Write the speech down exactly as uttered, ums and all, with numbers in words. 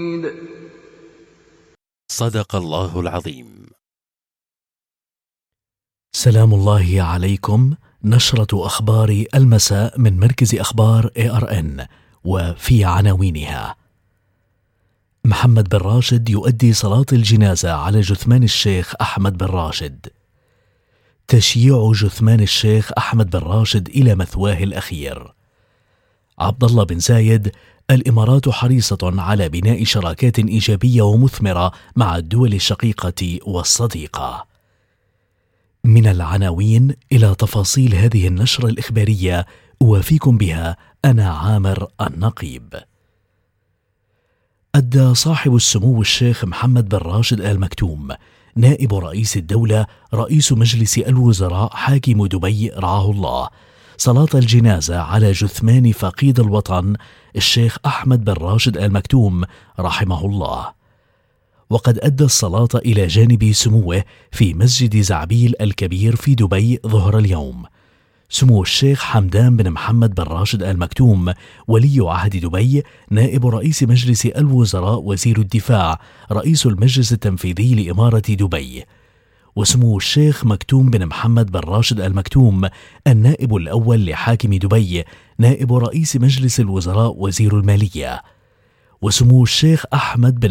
صدق الله العظيم. سلام الله عليكم. نشرة أخبار المساء من مركز أخبار إيه آر إن، وفي عناوينها: محمد بن راشد يؤدي صلاة الجنازة على جثمان الشيخ أحمد بن راشد. تشييع جثمان الشيخ أحمد بن راشد إلى مثواه الأخير. عبد الله بن زايد: الإمارات حريصة على بناء شراكات إيجابية ومثمرة مع الدول الشقيقة والصديقة. من العناوين إلى تفاصيل هذه النشرة الإخبارية، أوافيكم بها أنا عامر النقيب. أدى صاحب السمو الشيخ محمد بن راشد آل مكتوم نائب رئيس الدولة رئيس مجلس الوزراء حاكم دبي رعاه الله صلاة الجنازة على جثمان فقيد الوطن الشيخ أحمد بن راشد آل مكتوم رحمه الله، وقد أدى الصلاة إلى جانب سموه في مسجد زعبيل الكبير في دبي ظهر اليوم. سمو الشيخ حمدان بن محمد بن راشد آل مكتوم ولي عهد دبي نائب رئيس مجلس الوزراء وزير الدفاع رئيس المجلس التنفيذي لإمارة دبي، وسمو الشيخ مكتوم بن محمد بن راشد آل مكتوم النائب الأول لحاكم دبي نائب رئيس مجلس الوزراء وزير المالية، وسمو الشيخ أحمد بن